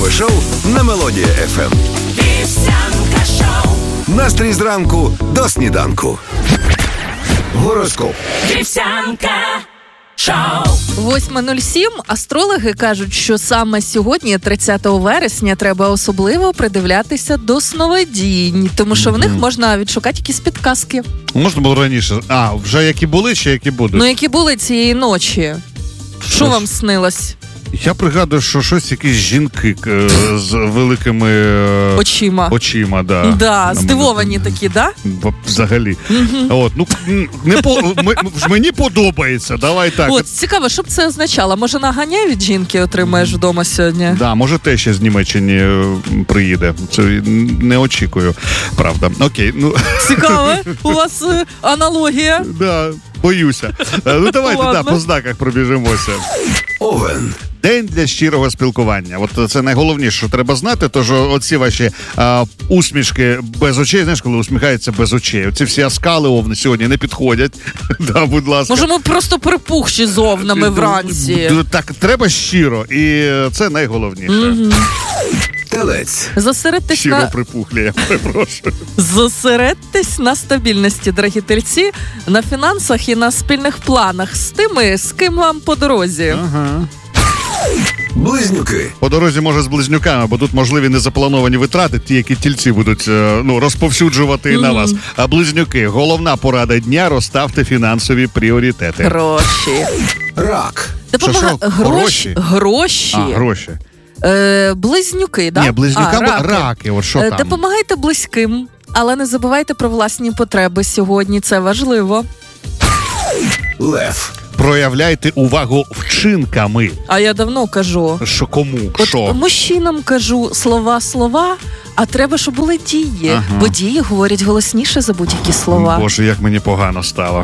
ранкове шоу на Мелодія ФМ. Вівсянка шоу. Настрій зранку до сніданку. Гороскоп. Вівсянка шоу. 8:07. Астрологи кажуть, що саме сьогодні, 30 вересня, треба особливо придивлятися до сновидінь, тому що в них можна відшукати якісь підказки. Можна було раніше. Вже які були чи які будуть? Ну, які були цієї ночі? Що вам снилось? Я пригадую, що щось якісь жінки з великими очима, да. Да, здивовані такі, да? Взагалі. От, мені подобається, давай так. От, цікаво, що б це означало? Може, наганяй від жінки отримаєш вдома сьогодні? Да, може, те ще з Німеччини приїде. Це не очікую, правда. Окей, Цікаво, у вас аналогія. Да, боюся. Давайте, по знаках пробіжимося. Овен. День для щирого спілкування. От це найголовніше, що треба знати, тож оці ваші усмішки без очей, знаєш, коли усміхаються без очей. Оці всі оскали овни сьогодні не підходять. Да, будь ласка. Може, ми просто припухші з овнами вранці. Так, треба щиро, і це найголовніше. Телець. Щиро припухлі, я перепрошую. Зосередьтесь на стабільності, дорогі тельці, на фінансах і на спільних планах з тими, з ким вам по дорозі. Ага. Близнюки. По дорозі, може, з близнюками, бо тут можливі незаплановані витрати, ті, які тільці будуть розповсюджувати на вас. А близнюки, головна порада дня – розставте фінансові пріоритети. Гроші. Рак. Гроші. Гроші. Близнюки, так? Ні, близнюкам раки. От що там? Допомагайте близьким, але не забувайте про власні потреби сьогодні. Це важливо. Лев. Проявляйте увагу вчинками. А я давно кажу. Що кому? От мужчинам кажу слова, а треба, щоб були дії. Ага. Бо дії говорять голосніше за будь-які слова. Боже, як мені погано стало.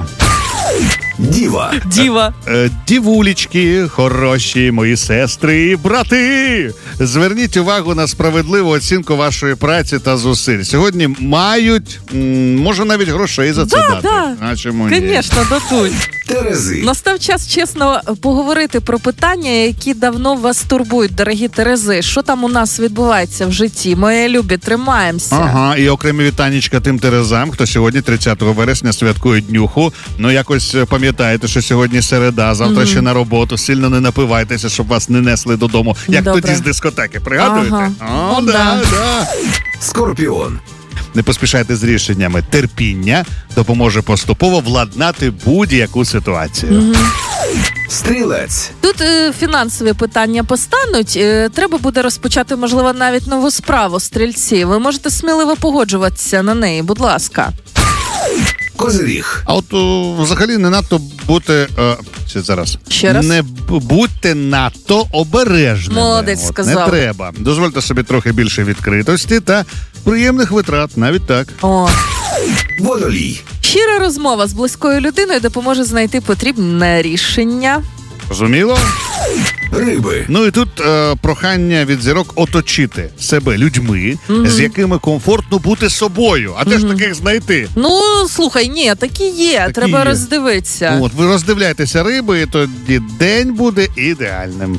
Діва. Дівулечки, хороші мої сестри і брати. Зверніть увагу на справедливу оцінку вашої праці та зусиль. Сьогодні мають, може, навіть грошей за це дати. А чому ні? Звісно, дадуть. Терези. Настав час чесно поговорити про питання, які давно вас турбують, дорогі Терези. Що там у нас відбувається в житті? Мої любі, тримаємося. Ага, і окремі вітанечка тим Терезам, хто сьогодні 30 вересня святкує днюху. Якось пам'ятаєте, що сьогодні середа, завтра ще на роботу. Сильно не напивайтеся, щоб вас не несли додому. Як добре. тоді з дискотеки, пригадуєте? Ага. Да. Скорпіон. Не поспішайте з рішеннями. Терпіння допоможе поступово владнати будь-яку ситуацію. Стрілець. Тут фінансові питання постануть. Треба буде розпочати, можливо, навіть нову справу, стрільці. Ви можете сміливо погоджуватися на неї, будь ласка. Козиріг. А от взагалі не надто бути... Ще раз? Не будьте надто обережними. Молодець сказав. Не треба. Дозвольте собі трохи більше відкритості та приємних витрат, навіть так. Водолій. Щира розмова з близькою людиною допоможе знайти потрібне рішення. Розуміло? Риби. І тут прохання від зірок оточити себе людьми, з якими комфортно бути собою. А де ж таких знайти? Слухай, ні, такі є. Треба роздивитися. От, ви роздивляйтеся риби, і тоді день буде ідеальним.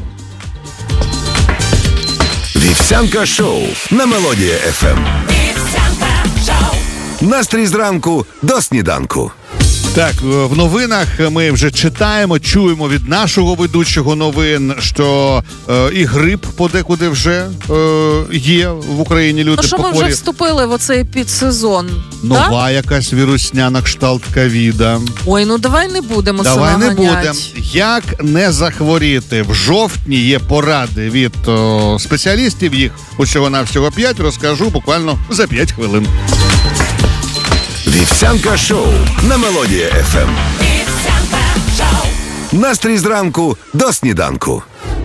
Вівсянка шоу на Мелодія ФМ. Вівсянка шоу. Настрій зранку до сніданку. Так, в новинах ми вже читаємо, чуємо від нашого ведучого новин, що і грип подекуди вже є в Україні. Люди що ми вже вступили в оцей підсезон. Нова якась вірусня на кшталт ковіда. Ой, давай не будемо Давай не будемо. Як не захворіти? В жовтні є поради від спеціалістів, їх усього-навсього 5, розкажу буквально за 5 хвилин. Вівсянка шоу на Мелодія ФМ. Вівсянка шоу. Настрій зранку до сніданку.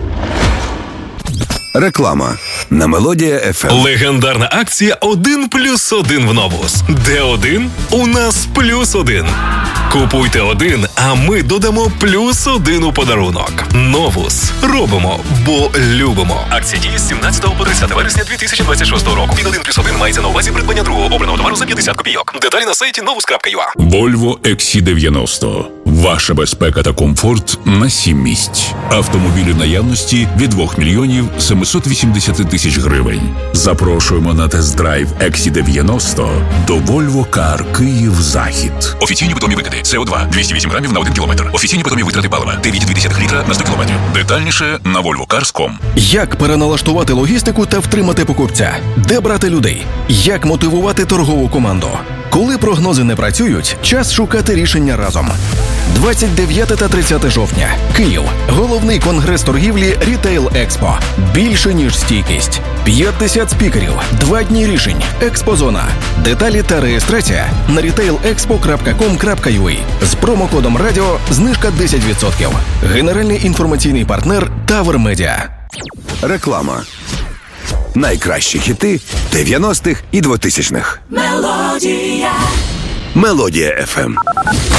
Реклама на Мелодія ФМ. Легендарна акція 1+1 в Новус. Де один? У нас +1. Купуйте один, а ми додамо +1 у подарунок. Новус. Робимо, бо любимо. Акція діє з 17 по 30 вересня 2026 року. Від 1+1 мається на увазі придбання другого обраного товару за 50 копійок. Деталі на сайті novus.ua. Volvo XC90. Ваша безпека та комфорт на 7 місць. Автомобілі наявності від 2 мільйонів 780 тисяч гривень. Запрошуємо на тест-драйв XC90 до Volvo Car Київ-Захід. Офіційні питомі викиди. СО2 208 грамів на 1 кілометр. Офіційні питомі витрати палива 9,2 літра на 100 кілометрів. Детальніше на volvocars.com. Як переналаштувати логістику та втримати покупця? Де брати людей? Як мотивувати торгову команду? Коли прогнози не працюють, час шукати рішення разом. 29 та 30 жовтня. Київ. Головний конгрес торгівлі Retail Expo. Більше, ніж стійкість. 50 спікерів. 2 дні рішень. Експозона. Деталі та реєстрація на retailexpo.com.ua. З промокодом радіо знижка 10%. Генеральний інформаційний партнер Тавр Медіа. Реклама. Найкращі хіти 90-х і 2000-х. Мелодія. Мелодія FM.